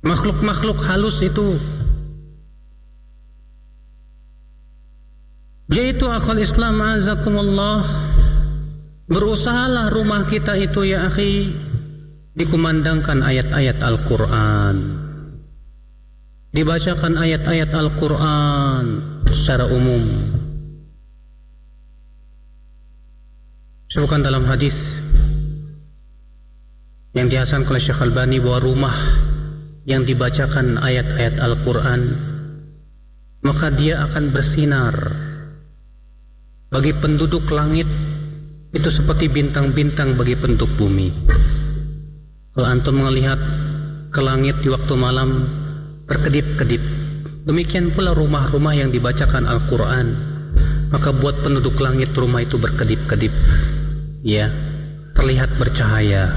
makhluk-makhluk halus itu. Yaitu akhul Islam azakumullah, berusahalah rumah kita itu ya akhi dikumandangkan ayat-ayat Al-Quran, dibacakan ayat-ayat Al-Quran secara umum. Sebutkan dalam hadis yang dihasankan oleh Syekh Albani bahwa rumah yang dibacakan ayat-ayat Al-Quran maka dia akan bersinar bagi penduduk langit itu seperti bintang-bintang bagi penduduk bumi. Kalau antum melihat ke langit di waktu malam berkedip-kedip, demikian pula rumah-rumah yang dibacakan Al-Quran, maka buat penduduk langit rumah itu berkedip-kedip, ya, terlihat bercahaya.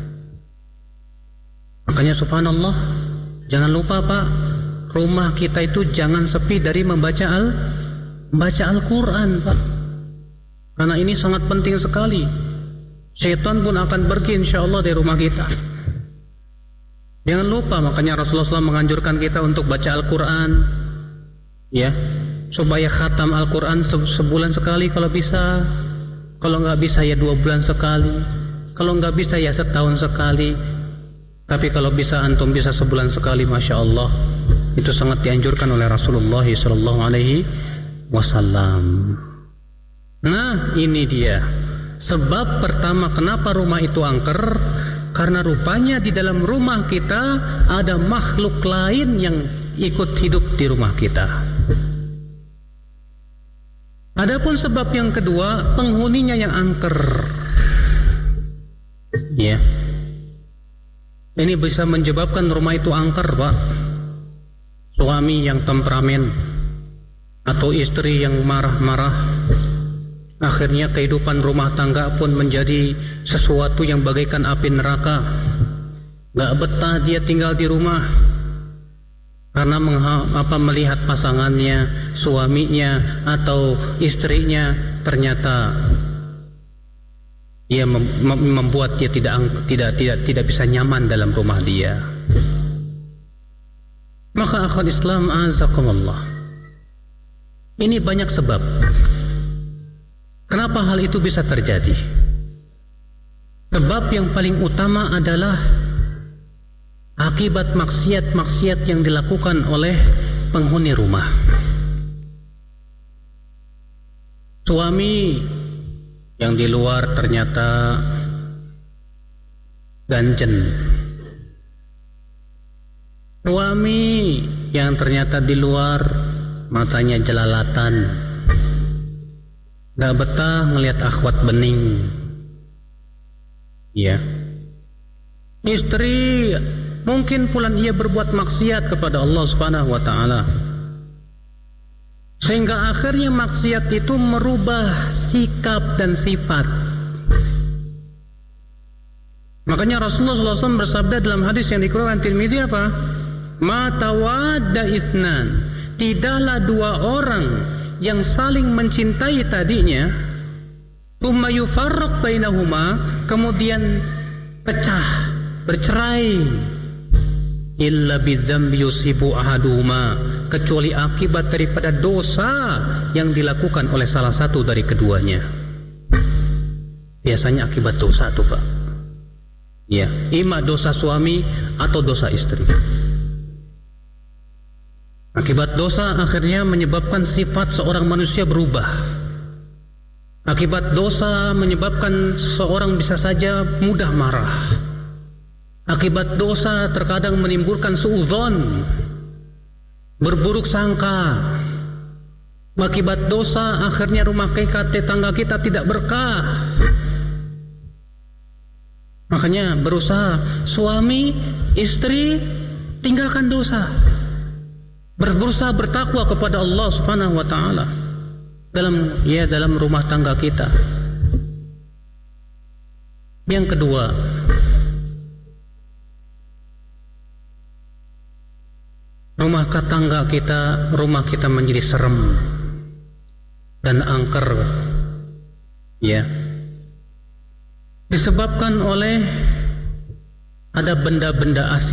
Makanya subhanallah, jangan lupa Pak, rumah kita itu jangan sepi dari membaca Al-Quran Pak, karena ini sangat penting sekali. Syaitan pun akan pergi insyaallah dari rumah kita. Jangan lupa, makanya Rasulullah SAW menganjurkan kita untuk baca Al-Quran, ya, supaya khatam Al-Quran sebulan sekali kalau bisa. Kalau nggak bisa ya 2 bulan sekali. Kalau nggak bisa ya setahun sekali. Tapi kalau bisa antum bisa sebulan sekali, masya Allah, itu sangat dianjurkan oleh Rasulullah SAW. Nah, ini dia sebab pertama kenapa rumah itu angker, karena rupanya di dalam rumah kita ada makhluk lain yang ikut hidup di rumah kita. Adapun sebab yang kedua, penghuninya yang angker, ya, ini bisa menyebabkan rumah itu angker Pak. Suami yang temperamen atau istri yang marah-marah, akhirnya kehidupan rumah tangga pun menjadi sesuatu yang bagaikan api neraka. Gak betah dia tinggal di rumah karena melihat pasangannya, suaminya atau istrinya ternyata ia membuat dia tidak bisa nyaman dalam rumah dia. Maka akhwat Islam azakumullah, ini banyak sebab kenapa hal itu bisa terjadi. Sebab yang paling utama adalah akibat maksiat-maksiat yang dilakukan oleh penghuni rumah. Suami yang di luar ternyata ganjen, suami yang ternyata di luar matanya jelalatan, gak betah ngelihat akhwat bening, ya. Istri mungkin pula ia berbuat maksiat kepada Allah Subhanahu wa taala, sehingga akhirnya maksiat itu merubah sikap dan sifat. Makanya Rasulullah SAW bersabda dalam hadis yang dikeluarkan Tirmidzi apa? Ma tawadda itsnan, tidaklah 2 orang yang saling mencintai tadinya, tsumma yufarraq bainahuma, kemudian pecah, bercerai, illa bidzambi yusibu ahaduhuma, kecuali akibat daripada dosa yang dilakukan oleh salah satu dari keduanya. Biasanya akibat dosa tuh Pak, ya, ima dosa suami atau dosa istri. Akibat dosa akhirnya menyebabkan sifat seorang manusia berubah. Akibat dosa menyebabkan seorang bisa saja mudah marah. Akibat dosa terkadang menimbulkan suudzon, berburuk sangka. Akibat dosa akhirnya rumah tangga kita tidak berkah. Makanya berusaha suami, istri tinggalkan dosa, berusaha bertakwa kepada Allah Subhanahu wa taala dalam rumah tangga kita. Yang kedua, rumah kita menjadi serem dan angker, ya, disebabkan oleh ada benda-benda asing